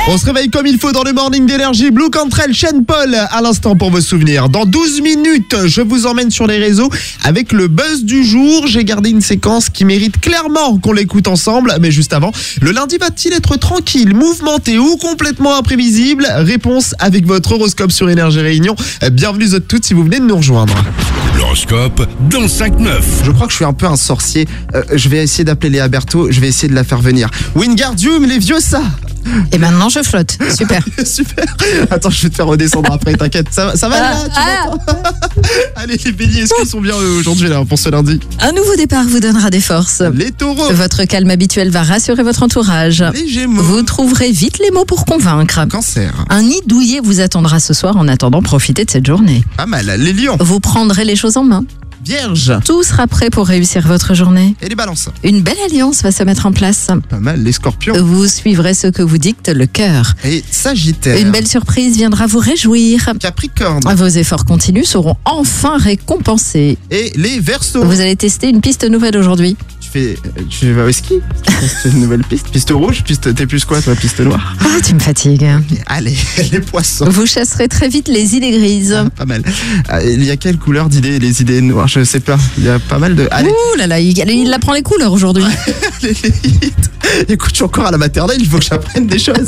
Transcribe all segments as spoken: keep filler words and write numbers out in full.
On se réveille comme il faut dans le morning d'énergie. Blue Cantrell, Sean Paul à l'instant pour vos souvenirs. Dans douze minutes, je vous emmène sur les réseaux avec le buzz du jour. J'ai gardé une séquence qui mérite clairement qu'on l'écoute ensemble. Mais juste avant, le lundi va-t-il être tranquille, mouvementé ou complètement imprévisible? Réponse avec votre horoscope sur Énergie Réunion. Bienvenue à toutes si vous venez de nous rejoindre. L'horoscope dans cinq neuf. Je crois que je suis un peu un sorcier. Euh, je vais essayer d'appeler Léa Berthaud. Je vais essayer de la faire venir. Wingardium, les vieux ça. Et maintenant je flotte. Super. Super. Attends, je vais te faire redescendre après, t'inquiète. Ça, ça va là, tu ah. m'entends? Allez, les béliers, est-ce qu'ils sont bien eux, aujourd'hui là pour ce lundi? Un nouveau départ vous donnera des forces. Les taureaux. Votre calme habituel va rassurer votre entourage. Les gémeaux. Vous trouverez vite les mots pour convaincre. Cancer. Un nid douillet vous attendra ce soir. En attendant, profitez de cette journée. Pas mal. Les lions. Vous prendrez les choses en main. Vierge. Tout sera prêt pour réussir votre journée. Et les balances. Une belle alliance va se mettre en place. Pas mal. Les scorpions. Vous suivrez ce que vous dicte le cœur. Et Sagittaire. Une belle surprise viendra vous réjouir. Capricorne. Vos efforts continus seront enfin récompensés. Et les Verseaux. Vous allez tester une piste nouvelle aujourd'hui. Tu fais, tu vas au ski? C'est une nouvelle piste. Piste rouge, piste, t'es plus quoi toi? Piste noire? Ah, tu me fatigues. Allez, les poissons. Vous chasserez très vite les idées grises. Ah, pas mal. Ah, il y a quelle couleur d'idées, les idées noires? Je sais pas. Il y a pas mal de. Allez. Ouh là là, il, il apprend les couleurs aujourd'hui. Allez, écoute, je suis encore à la maternelle, il faut que j'apprenne des choses.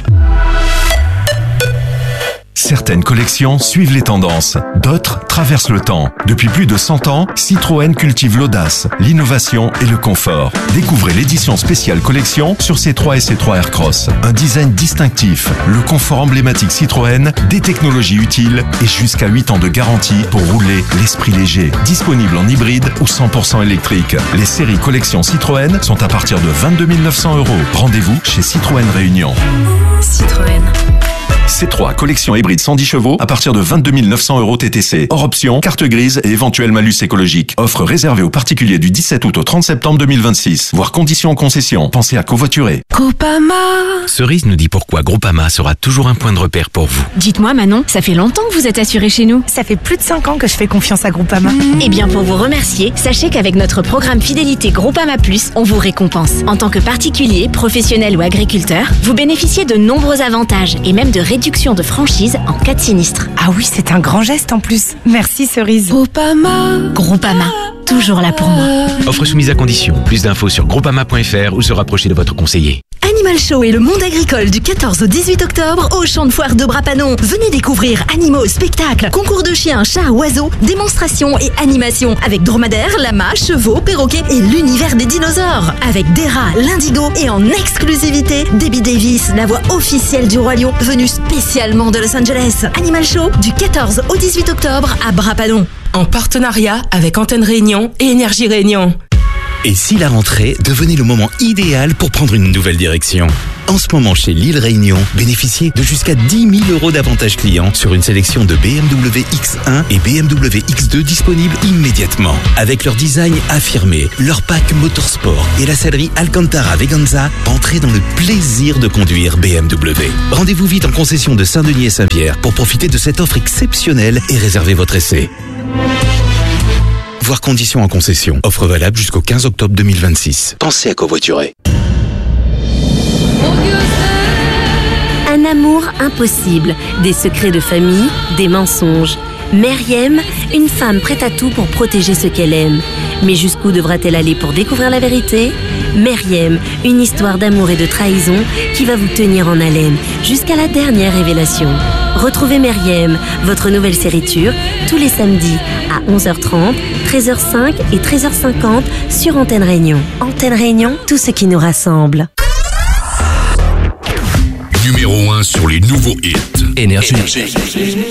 Certaines collections suivent les tendances, d'autres traversent le temps. Depuis plus de cent ans, Citroën cultive l'audace, l'innovation et le confort. Découvrez l'édition spéciale collection sur C trois et C trois Aircross. Un design distinctif, le confort emblématique Citroën, des technologies utiles et jusqu'à huit ans de garantie pour rouler l'esprit léger. Disponible en hybride ou cent pour cent électrique. Les séries collection Citroën sont à partir de vingt-deux mille neuf cents euros. Rendez-vous chez Citroën Réunion. Citroën. C trois, collection hybride cent dix chevaux à partir de vingt-deux mille neuf cents euros T T C. Hors option, carte grise et éventuel malus écologique. Offre réservée aux particuliers du dix-sept août au trente septembre deux mille vingt-six. Voir conditions en concession. Pensez à covoiturer. Groupama. Cerise nous dit pourquoi Groupama sera toujours un point de repère pour vous. Dites-moi Manon, ça fait longtemps que vous êtes assurée chez nous. Ça fait plus de cinq ans que je fais confiance à Groupama. Mmh. Eh bien pour vous remercier, sachez qu'avec notre programme fidélité Groupama Plus, on vous récompense. En tant que particulier, professionnel ou agriculteur, vous bénéficiez de nombreux avantages et même de réduction de franchise en cas de sinistre. Ah oui, c'est un grand geste en plus. Merci Cerise. Groupama. Groupama, toujours là pour moi. Offre soumise à condition. Plus d'infos sur groupama point f r ou se rapprocher de votre conseiller. Animal Show et le monde agricole du quatorze au dix-huit octobre au champ de foire de Brapanon. Venez découvrir animaux, spectacles, concours de chiens, chats, oiseaux, démonstrations et animations avec dromadaires, lamas, chevaux, perroquets et l'univers des dinosaures. Avec des rats, l'indigo et en exclusivité, Debbie Davis, la voix officielle du Roi Lion, venue spécialement de Los Angeles. Animal Show du quatorze au dix-huit octobre à Brapanon. En partenariat avec Antenne Réunion et Énergie Réunion. Et si la rentrée devenait le moment idéal pour prendre une nouvelle direction? En ce moment, chez Lille Réunion, bénéficiez de jusqu'à dix mille euros d'avantages clients sur une sélection de B M W X un et B M W X deux disponibles immédiatement. Avec leur design affirmé, leur pack motorsport et la sellerie Alcantara Veganza, entrez dans le plaisir de conduire B M W. Rendez-vous vite en concession de Saint-Denis et Saint-Pierre pour profiter de cette offre exceptionnelle et réserver votre essai. Voir conditions en concession. Offre valable jusqu'au quinze octobre deux mille vingt-six. Pensez à covoiturer. Un amour impossible, des secrets de famille, des mensonges. Meriem, une femme prête à tout pour protéger ce qu'elle aime. Mais jusqu'où devra-t-elle aller pour découvrir la vérité? Meriem, une histoire d'amour et de trahison qui va vous tenir en haleine jusqu'à la dernière révélation. Retrouvez Meriem, votre nouvelle série turque, tous les samedis à onze heures trente, treize heures cinq et treize heures cinquante sur Antenne Réunion. Antenne Réunion, tout ce qui nous rassemble. Numéro un sur les nouveaux hits. Énergie.